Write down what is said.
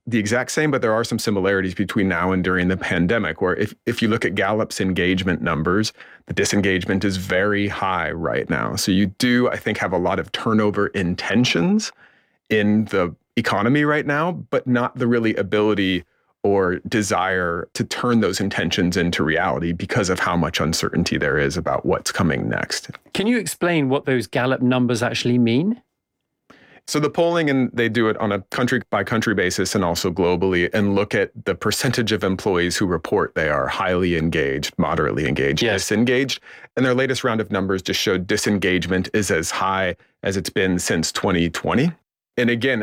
the exact same, but there are some similarities between now and during the pandemic, where if you look at Gallup's engagement numbers, the disengagement is very high right now. So you do, I think, have a lot of turnover intentions in the economy right now, but not the really ability or desire to turn those intentions into reality because of how much uncertainty there is about what's coming next. Can you explain what those Gallup numbers actually mean? So the polling, and they do it on a country by country basis and also globally, and look at the percentage of employees who report they are highly engaged, moderately engaged, disengaged. And their latest round of numbers just showed disengagement is as high as it's been since 2020. And again,